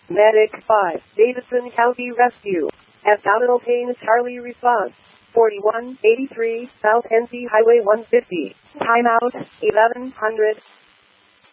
Medic 5, Davidson County Rescue. Abdominal pain, Charlie response. 4183 South NC Highway 150. Timeout, 1100.